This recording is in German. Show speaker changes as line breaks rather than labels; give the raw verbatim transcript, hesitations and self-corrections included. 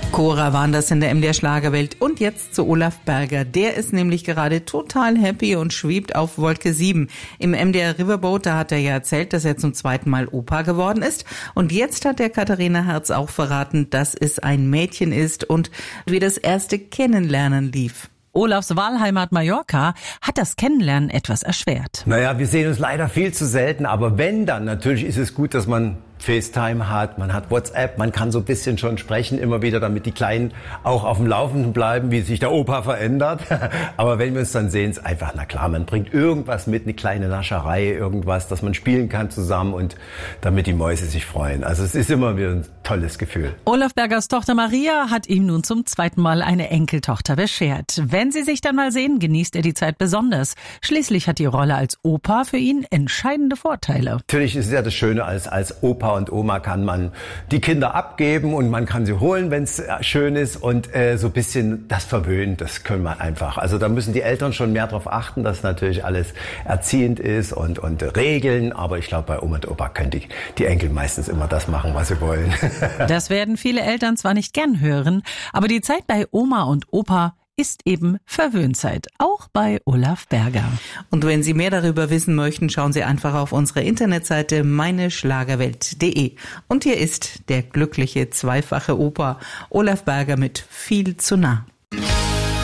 Cora waren das in der M D R Schlagerwelt. Und jetzt zu Olaf Berger. Der ist nämlich gerade total happy und schwebt auf Wolke sieben. Im M D R Riverboat, da hat er ja erzählt, dass er zum zweiten Mal Opa geworden ist. Und jetzt hat der Katharina Herz auch verraten, dass es ein Mädchen ist und wie das erste Kennenlernen lief.
Olafs Wahlheimat Mallorca hat das Kennenlernen etwas erschwert.
Naja, wir sehen uns leider viel zu selten, aber wenn dann, natürlich ist es gut, dass man FaceTime hat, man hat WhatsApp, man kann so ein bisschen schon sprechen, immer wieder, damit die Kleinen auch auf dem Laufenden bleiben, wie sich der Opa verändert. Aber wenn wir uns dann sehen, ist einfach, na klar, man bringt irgendwas mit, eine kleine Nascherei, irgendwas, dass man spielen kann zusammen und damit die Mäuse sich freuen. Also es ist immer wieder ein tolles Gefühl.
Olaf Bergers Tochter Maria hat ihm nun zum zweiten Mal eine Enkeltochter beschert. Wenn sie sich dann mal sehen, genießt er die Zeit besonders. Schließlich hat die Rolle als Opa für ihn entscheidende Vorteile.
Natürlich ist es ja das Schöne, als, als Opa und Oma kann man die Kinder abgeben und man kann sie holen, wenn es schön ist, und äh, so ein bisschen das verwöhnen, das können wir einfach. Also da müssen die Eltern schon mehr darauf achten, dass natürlich alles erziehend ist und, und Regeln, aber ich glaube, bei Oma und Opa können die, die Enkel meistens immer das machen, was sie wollen.
Das werden viele Eltern zwar nicht gern hören, aber die Zeit bei Oma und Opa ist eben Verwöhnzeit, auch bei Olaf Berger.
Und wenn Sie mehr darüber wissen möchten, schauen Sie einfach auf unsere Internetseite meine schlagerwelt punkt de. Und hier ist der glückliche zweifache Opa Olaf Berger mit Viel zu nah.